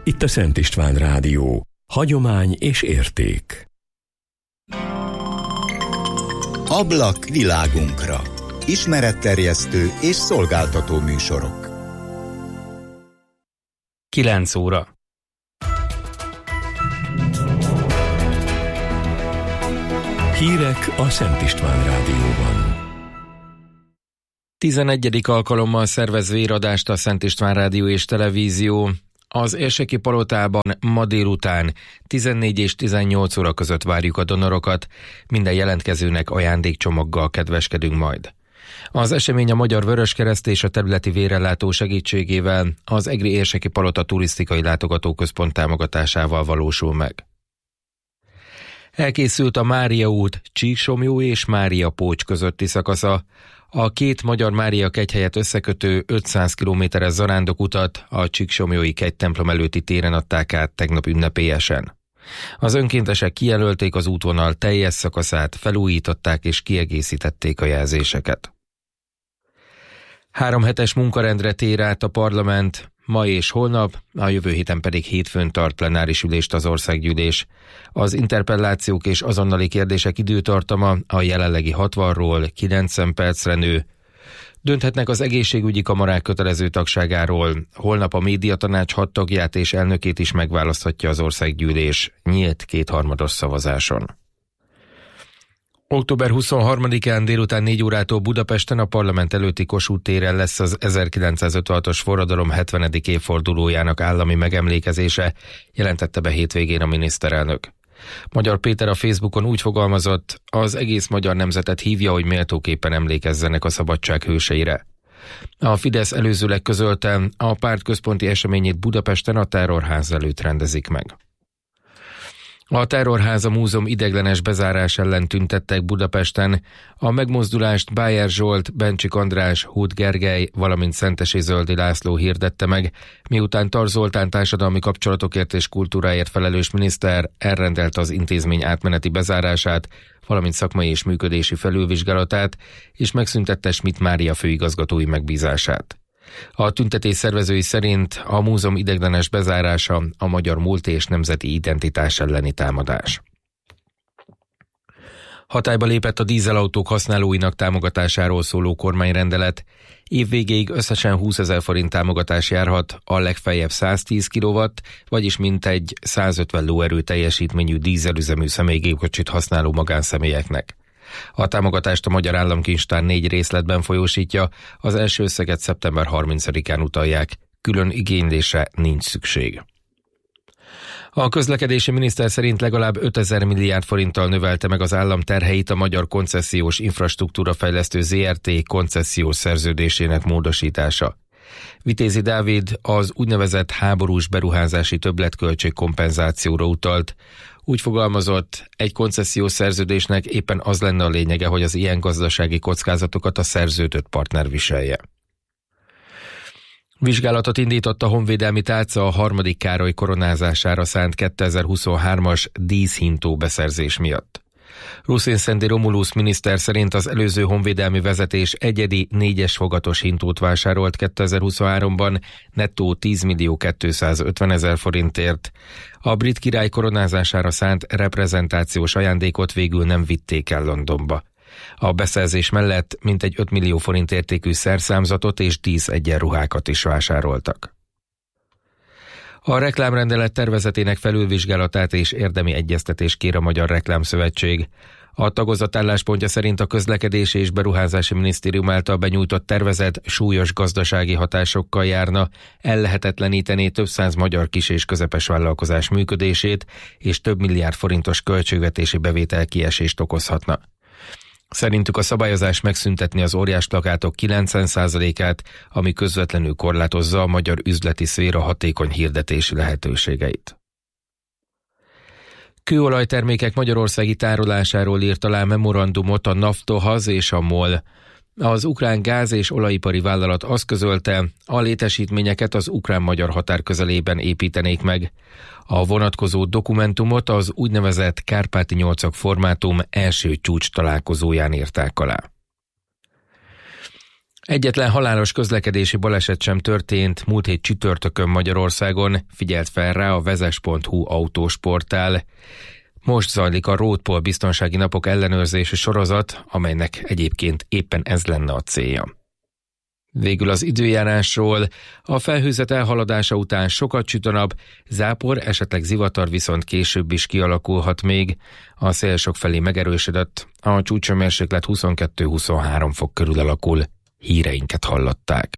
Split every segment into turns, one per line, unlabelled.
Itt a Szent István Rádió. Hagyomány és érték.
Ablak világunkra. Ismeretterjesztő és szolgáltató műsorok.
9 óra.
Hírek a Szent István Rádióban.
11. alkalommal szervez véradást a Szent István Rádió és Televízió. Az Érseki Palotában ma délután 14 és 18 óra között várjuk a donorokat, minden jelentkezőnek ajándékcsomaggal kedveskedünk majd. Az esemény a Magyar Vöröskereszt és a területi vérellátó segítségével az Egri Érseki Palota turisztikai látogatóközpont támogatásával valósul meg. Elkészült a Mária út Csíksomlyó és Mária Pócs közötti szakasza. A két magyar Mária kegyhelyet összekötő 500 kilométeres zarándokutat a Csíksomlyói kegytemplom előtti téren adták át tegnap ünnepélyesen. Az önkéntesek kijelölték az útvonal teljes szakaszát, felújították és kiegészítették a jelzéseket. 3 hetes munkarendre tér át a parlament, ma és holnap, a jövő héten pedig hétfőn tart plenáris ülést az országgyűlés. Az interpellációk és azonnali kérdések időtartama a jelenlegi 60-ról 90 percre nő. Dönthetnek az egészségügyi kamarák kötelező tagságáról, holnap a médiatanács 6 tagját és elnökét is megválaszthatja az országgyűlés nyílt 2/3 szavazáson. Október 23-án délután 4 órától Budapesten a parlament előtti Kossuth téren lesz az 1956-os forradalom 70. évfordulójának állami megemlékezése, jelentette be hétvégén a miniszterelnök. Magyar Péter a Facebookon úgy fogalmazott, az egész magyar nemzetet hívja, hogy méltóképpen emlékezzenek a szabadság hőseire. A Fidesz előzőleg közölte, a párt központi eseményét Budapesten a Terrorház előtt rendezik meg. A Terrorháza múzeum ideiglenes bezárás ellen tüntettek Budapesten. A megmozdulást Bájer Zsolt, Bencsik András, Huth Gergely, valamint Szentesi Zöldi László hirdette meg, miután Tar Zoltán társadalmi kapcsolatokért és kultúráért felelős miniszter elrendelte az intézmény átmeneti bezárását, valamint szakmai és működési felülvizsgálatát, és megszüntette Schmidt Mária főigazgatói megbízását. A tüntetés szervezői szerint a múzeum ideiglenes bezárása a magyar múlt és nemzeti identitás elleni támadás. Hatályba lépett a dízelautók használóinak támogatásáról szóló kormányrendelet. Évvégéig összesen 20 000 forint támogatás járhat a legfeljebb 110 kW, vagyis mintegy 150 lóerő teljesítményű dízelüzemű személygépkocsit használó magánszemélyeknek. A támogatást a Magyar Államkincstár 4 részletben folyósítja, az első összeget szeptember 30-án utalják, külön igénylésre nincs szükség. A közlekedési miniszter szerint legalább 5000 milliárd forinttal növelte meg az állam terheit a Magyar Koncesziós Infrastruktúra Fejlesztő ZRT koncesziós szerződésének módosítása. Vitézi Dávid az úgynevezett háborús beruházási többletköltség kompenzációra utalt. Úgy fogalmazott, egy koncesziós szerződésnek éppen az lenne a lényege, hogy az ilyen gazdasági kockázatokat a szerződött partner viselje. Vizsgálatot indított a Honvédelmi Tálca a 3. Károly koronázására szánt 2023-as díszhintó beszerzés miatt. Ruszin Szendi Romulus miniszter szerint az előző honvédelmi vezetés egyedi 4-es fogatos hintót vásárolt 2023-ban nettó 10.250.000 forintért. A brit király koronázására szánt reprezentációs ajándékot végül nem vitték el Londonba. A beszerzés mellett mintegy 5 millió forint értékű szerszámzatot és díszegyenruhákat is vásároltak. A reklámrendelet tervezetének felülvizsgálatát és érdemi egyeztetést kér a Magyar Reklámszövetség. A tagozat álláspontja szerint a Közlekedési és Beruházási Minisztérium által benyújtott tervezet súlyos gazdasági hatásokkal járna, ellehetetlenítené több száz magyar kis- és közepes vállalkozás működését, és több milliárd forintos költségvetési bevétel kiesést okozhatna. Szerintük a szabályozás megszüntetni az óriásplakátok 90%-át, ami közvetlenül korlátozza a magyar üzleti szféra hatékony hirdetési lehetőségeit. Kőolajtermékek magyarországi tárolásáról írt alá memorandumot a Naftogaz és a MOL. Az ukrán gáz- és olajipari vállalat azt közölte, a létesítményeket az ukrán-magyar határ közelében építenék meg. A vonatkozó dokumentumot az úgynevezett Kárpáti 8-ak formátum első csúcs találkozóján írták alá. Egyetlen halálos közlekedési baleset sem történt múlt hét csütörtökön Magyarországon, figyelt fel rá a vezes.hu autósportál. Most zajlik a Roadpol biztonsági napok ellenőrzési sorozat, amelynek egyébként éppen ez lenne a célja. Végül az időjárásról. A felhőzet elhaladása után sokat süt a nap, zápor, esetleg zivatar viszont később is kialakulhat még. A szél sokfelé megerősödött, a csúcshőmérséklet 22-23 fok körül alakul. Híreinket hallották.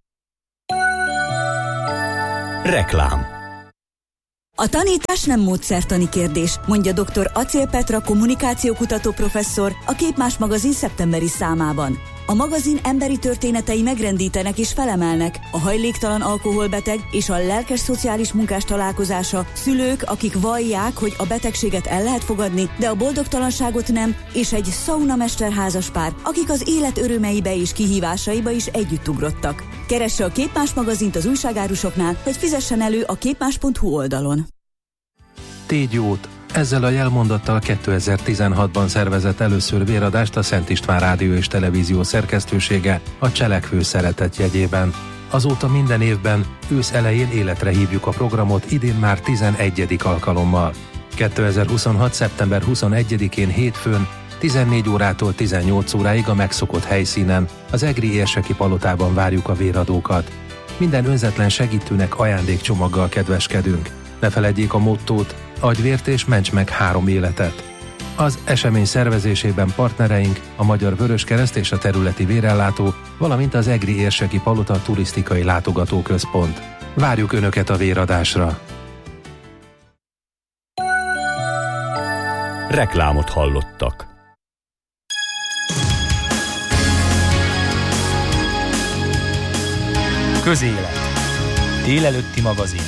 Reklám.
A tanítás nem módszertani kérdés, mondja dr. Acél Petra kommunikációkutató professzor a Képmás magazin szeptemberi számában. A magazin emberi történetei megrendítenek és felemelnek, a hajléktalan alkoholbeteg és a lelkes szociális munkás találkozása, szülők, akik vallják, hogy a betegséget el lehet fogadni, de a boldogtalanságot nem, és egy szaunamester házaspár, akik az élet örömeibe és kihívásaiba is együtt ugrottak. Keresse a Képmás magazint az újságárusoknál, vagy fizessen elő a képmás.hu oldalon.
Tégy jót! Ezzel a jelmondattal 2016-ban szervezett először véradást a Szent István Rádió és Televízió szerkesztősége a Cselekvő Szeretet jegyében. Azóta minden évben ősz elején életre hívjuk a programot, idén már 11. alkalommal. 2026. szeptember 21-én hétfőn 14 órától 18 óráig a megszokott helyszínen, az Egri érseki palotában várjuk a véradókat. Minden önzetlen segítőnek ajándékcsomaggal kedveskedünk. Ne feledjék a mottót: adj vért és ments meg 3 életet. Az esemény szervezésében partnereink a Magyar Vöröskereszt és a területi vérellátó, valamint az Egri érseki palota turisztikai látogatóközpont. Várjuk Önöket a véradásra!
Reklámot hallottak.
Közélet. Délelőtti magazin.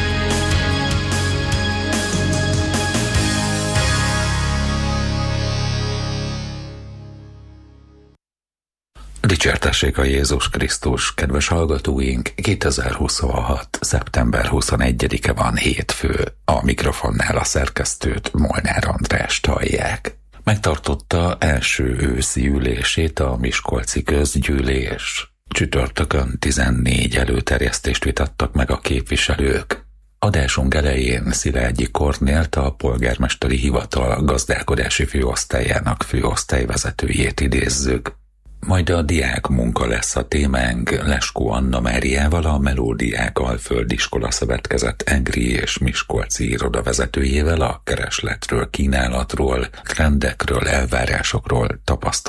Dicsértessék a Jézus Krisztus, kedves hallgatóink! 2026. szeptember 21-e van, hétfő. A mikrofonnál a szerkesztőt, Molnár Andrást hallják. Megtartotta első őszi ülését a Miskolci Közgyűlés. Csütörtökön 14 előterjesztést vitattak meg a képviselők. Adásunk elején Szilágyi Kornélt, a polgármesteri hivatal gazdálkodási főosztályának főosztályvezetőjét idézzük. Majd a diák munka lesz a témánk. Leskó Anna Máriával, a Melódiák Alföld Iskola Szövetkezet Egri és Miskolci irodavezetőjével a keresletről, kínálatról, trendekről, elvárásokról,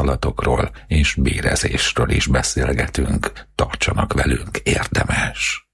tapasztalatokról és bérezésről is beszélgetünk. Tartsanak velünk, érdemes!